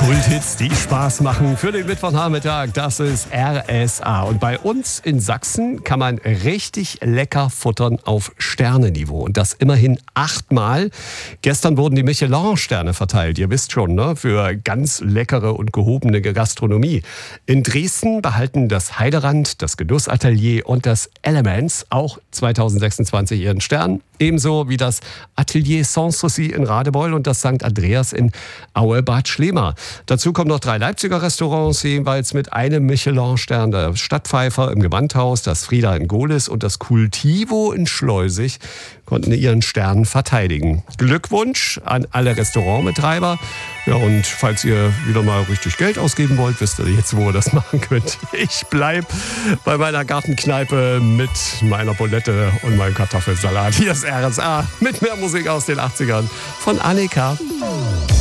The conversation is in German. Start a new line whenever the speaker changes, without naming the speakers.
Kulthits, die Spaß machen für den Mittwochnachmittag. Das ist RSA. Und bei uns in Sachsen kann man richtig lecker futtern auf Sterneniveau. Und das immerhin 8-mal. Gestern wurden die Michelin-Sterne verteilt. Ihr wisst schon, ne? Für ganz leckere und gehobene Gastronomie. In Dresden behalten das Heiderand, das Genussatelier und das Elements auch 2026 ihren Stern. Ebenso wie das Atelier Sanssouci in Radebeul und das St. Andreas in Aue-Bad Schlema. Dazu kommen noch 3 Leipziger Restaurants, jeweils mit einem Michelin-Stern. Der Stadtpfeifer im Gewandhaus, das Frieda in Gohlis und das Cultivo in Schleusig konnten ihren Stern verteidigen. Glückwunsch an alle Restaurantbetreiber. Ja, und falls ihr wieder mal richtig Geld ausgeben wollt, wisst ihr jetzt, wo ihr das machen könnt. Ich bleib bei meiner Gartenkneipe mit meiner Bulette und meinem Kartoffelsalat. Hier ist RSA mit mehr Musik aus den 80ern von Annika.